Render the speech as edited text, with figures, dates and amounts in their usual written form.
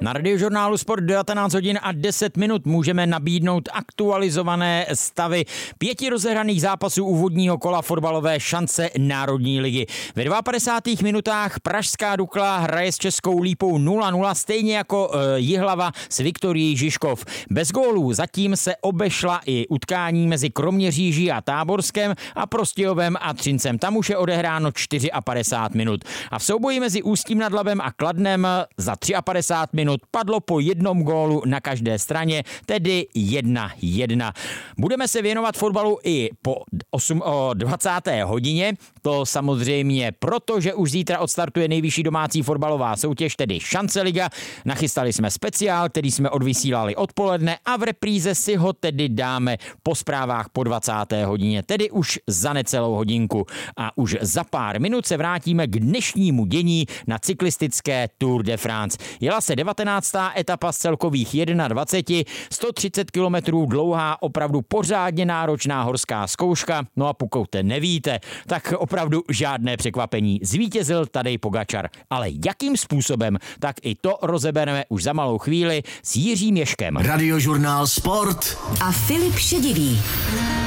Na Radiožurnálu Sport 19 hodin a 10 minut můžeme nabídnout aktualizované stavy 5 rozehraných zápasů úvodního kola fotbalové šance Národní ligy. Ve 52. minutách pražská Dukla hraje s Českou Lípou 0-0, stejně jako Jihlava s Viktorií Žižkov. Bez gólů zatím se obešla i utkání mezi Kroměříží a Táborskem a Prostějovem a Třincem. Tam už je odehráno 54 minut. A v souboji mezi Ústím nad Labem a Kladnem za 53 minut padlo po jednom gólu na každé straně, tedy 1-1. Budeme se věnovat fotbalu i po 20. hodině, to samozřejmě proto, že už zítra odstartuje nejvyšší domácí fotbalová soutěž, tedy Šance liga. Nachystali jsme speciál, který jsme odvysílali odpoledne a v repríze si ho tedy dáme po zprávách po 20. hodině, tedy už za necelou hodinku. A už za pár minut se vrátíme k dnešnímu dění na cyklistické Tour de France. Jela se 19. etapa z celkových 21, 130 kilometrů dlouhá, opravdu pořádně náročná horská zkouška. No a pokud nevíte, tak opravdu žádné překvapení. Zvítězil Tadej Pogačar. Ale jakým způsobem, tak i to rozebereme už za malou chvíli s Jiřím Ježkem. Radiožurnál Sport a Filip Šedivý.